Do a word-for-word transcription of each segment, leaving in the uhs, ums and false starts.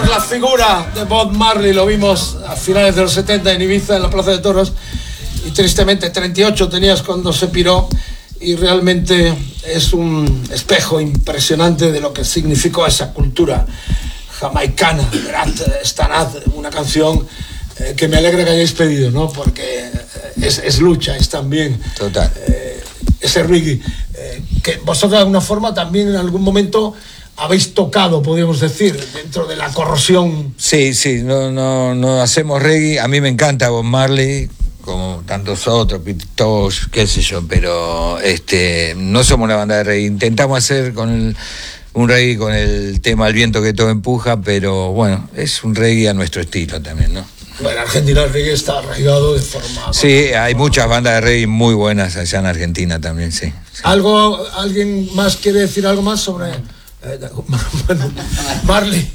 la figura de Bob Marley, lo vimos a finales de los setenta en Ibiza, en la Plaza de Toros, y tristemente treinta y ocho tenías cuando se piró, y realmente es un espejo impresionante de lo que significó esa cultura jamaicana. Grat Stanad, una canción eh, que me alegra que hayáis pedido, ¿no? Porque es, es lucha, es también total eh, ese reggae eh, que vosotros de alguna forma también en algún momento habéis tocado, podríamos decir, dentro de la corrosión. Sí, sí, no, no, no hacemos reggae. A mí me encanta Bob Marley, como tantos otros, Pete Tosh, qué sé yo, pero este, no somos una banda de reggae. Intentamos hacer con el, un reggae con el tema El viento que todo empuja, pero bueno, es un reggae a nuestro estilo también, ¿no? Bueno, en Argentina el reggae está arraigado de forma... Sí, hay muchas bandas de reggae muy buenas allá en Argentina también, sí. sí. ¿Algo, ¿Alguien más quiere decir algo más sobre eh, bueno, Marley?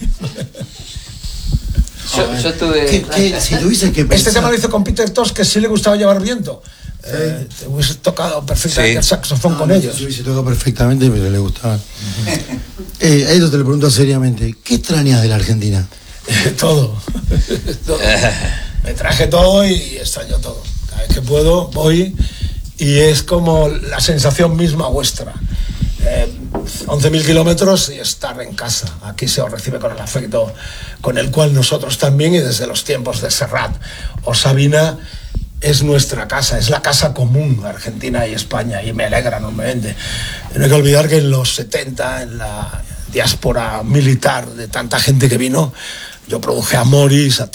Yo, yo tuve... ¿Qué, qué, si tuviese que pensar... Este tema lo hizo con Peter Tosh, que sí le gustaba llevar viento. Sí. Eh, te hubiese tocado perfectamente sí. el saxofón no, con no, ellos. Se hubiese tocado perfectamente, pero le gustaba. eh, a esto te lo pregunto seriamente. ¿Qué extrañas de la Argentina? todo. todo. Me traje todo y extraño todo. Cada vez que puedo voy y es como la sensación misma vuestra. Eh, once mil kilómetros y estar en casa. Aquí se os recibe con el afecto con el cual nosotros también, y desde los tiempos de Serrat o Sabina, es nuestra casa, es la casa común, Argentina y España, y me alegra enormemente. No hay que olvidar que en los setenta, en la diáspora militar de tanta gente que vino, yo produje a Morris, a